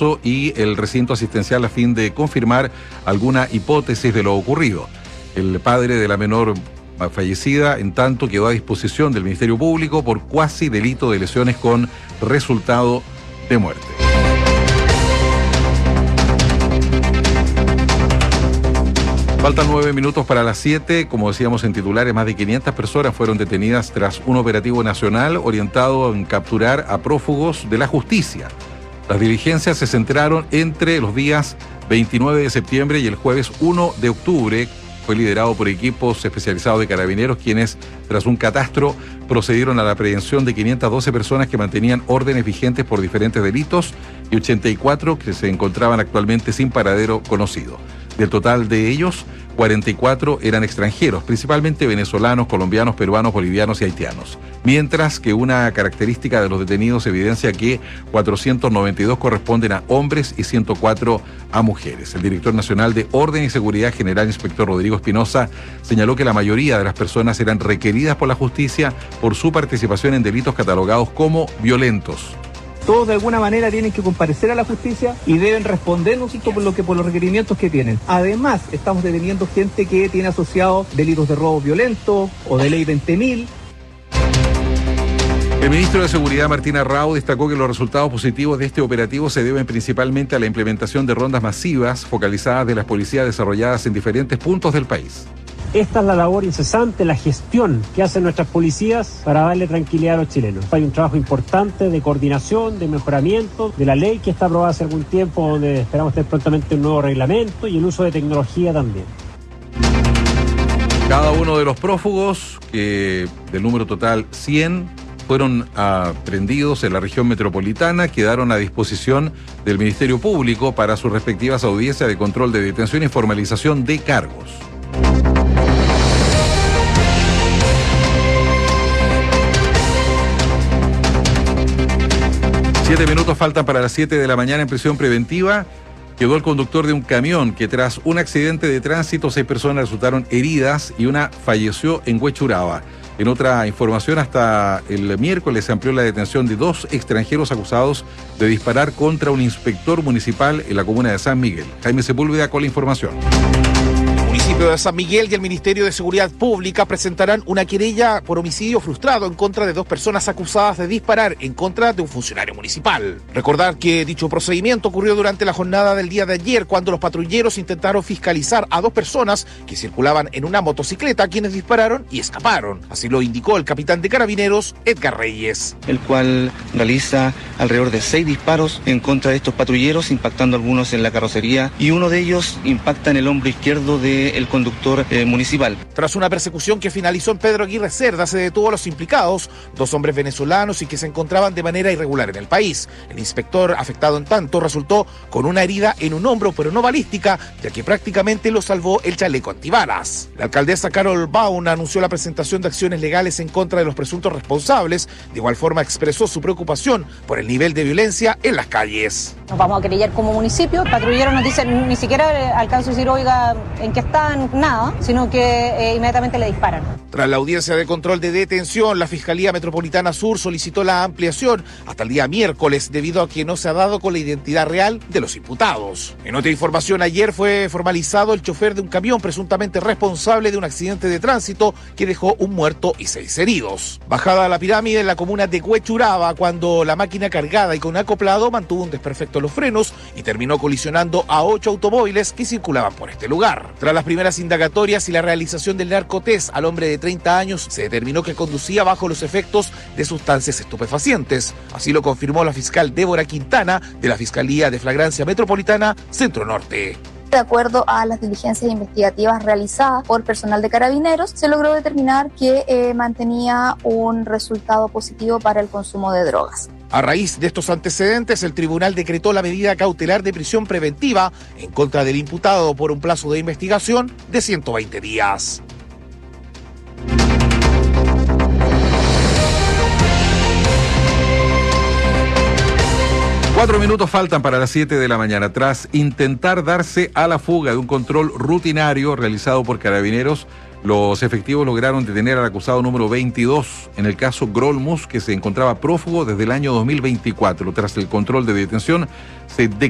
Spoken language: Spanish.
caso y el recinto asistencial a fin de confirmar alguna hipótesis de lo ocurrido. El padre de la menor fallecida, en tanto, quedó a disposición del Ministerio Público por cuasi delito de lesiones con resultado de muerte. Faltan 9 minutos para las 7. Como decíamos en titulares, más de 500 personas fueron detenidas tras un operativo nacional orientado en capturar a prófugos de la justicia. Las diligencias se centraron entre los días 29 de septiembre y el jueves 1 de octubre. Fue liderado por equipos especializados de carabineros, quienes, tras un catastro, procedieron a la aprehensión de 512 personas que mantenían órdenes vigentes por diferentes delitos y 84 que se encontraban actualmente sin paradero conocido. Del total de ellos, 44 eran extranjeros, principalmente venezolanos, colombianos, peruanos, bolivianos y haitianos. Mientras que una característica de los detenidos evidencia que 492 corresponden a hombres y 104 a mujeres. El director nacional de Orden y Seguridad, general inspector Rodrigo Espinosa, señaló que la mayoría de las personas eran requeridas por la justicia por su participación en delitos catalogados como violentos. Todos de alguna manera tienen que comparecer a la justicia y deben responder, ¿no es cierto?, por los requerimientos que tienen. Además, estamos deteniendo gente que tiene asociados delitos de robo violento o de ley 20.000. El ministro de Seguridad, Martín Arrau, destacó que los resultados positivos de este operativo se deben principalmente a la implementación de rondas masivas focalizadas de las policías desarrolladas en diferentes puntos del país. Esta es la labor incesante, la gestión que hacen nuestras policías para darle tranquilidad a los chilenos. Hay un trabajo importante de coordinación, de mejoramiento de la ley que está aprobada hace algún tiempo, donde esperamos tener prontamente un nuevo reglamento y el uso de tecnología también. Cada uno de los prófugos, del número total 100, fueron aprehendidos en la región metropolitana, quedaron a disposición del Ministerio Público para sus respectivas audiencias de control de detención y formalización de cargos. Siete minutos faltan para las 7 de la mañana. En prisión preventiva quedó el conductor de un camión que, tras un accidente de tránsito, 6 personas resultaron heridas y una falleció en Huechuraba. En otra información, hasta el miércoles se amplió la detención de 2 extranjeros acusados de disparar contra un inspector municipal en la comuna de San Miguel. Jaime Sepúlveda con la información. El municipio de San Miguel y el Ministerio de Seguridad Pública presentarán una querella por homicidio frustrado en contra de 2 personas acusadas de disparar en contra de un funcionario municipal. Recordar que dicho procedimiento ocurrió durante la jornada del día de ayer, cuando los patrulleros intentaron fiscalizar a 2 personas que circulaban en una motocicleta, quienes dispararon y escaparon. Así lo indicó el capitán de Carabineros, Edgar Reyes. El cual realiza alrededor de 6 disparos en contra de estos patrulleros, impactando algunos en la carrocería, y uno de ellos impacta en el hombro izquierdo del conductor municipal. Tras una persecución que finalizó en Pedro Aguirre Cerda, se detuvo a los implicados, 2 hombres venezolanos y que se encontraban de manera irregular en el país. El inspector, afectado en tanto, resultó con una herida en un hombro, pero no balística, ya que prácticamente lo salvó el chaleco antibalas. La alcaldesa Carol Baum anunció la presentación de acciones legales en contra de los presuntos responsables. De igual forma expresó su preocupación por el nivel de violencia en las calles. Nos vamos a querellar como municipio. El patrullero nos dice, ni siquiera alcanzo a decir, oiga, ¿en qué están? Nada, sino que inmediatamente le disparan. Tras la audiencia de control de detención, la Fiscalía Metropolitana Sur solicitó la ampliación hasta el día miércoles, debido a que no se ha dado con la identidad real de los imputados. En otra información, ayer fue formalizado el chofer de un camión presuntamente responsable de un accidente de tránsito que dejó un muerto y 6 heridos. Bajada a la pirámide en la comuna de Huechuraba, cuando la máquina cargada y con acoplado mantuvo un desperfecto en los frenos y terminó colisionando a 8 automóviles que circulaban por este lugar. Tras las primeras indagatorias y la realización del narcotest al hombre de 30 años, se determinó que conducía bajo los efectos de sustancias estupefacientes. Así lo confirmó la fiscal Débora Quintana, de la Fiscalía de Flagrancia Metropolitana Centro Norte. De acuerdo a las diligencias investigativas realizadas por personal de Carabineros, se logró determinar que mantenía un resultado positivo para el consumo de drogas. A raíz de estos antecedentes, el tribunal decretó la medida cautelar de prisión preventiva en contra del imputado por un plazo de investigación de 120 días. Cuatro minutos faltan para las 7 de la mañana. Tras intentar darse a la fuga de un control rutinario realizado por Carabineros, los efectivos lograron detener al acusado número 22 en el caso Grolmus, que se encontraba prófugo desde el año 2024. Tras el control de detención, se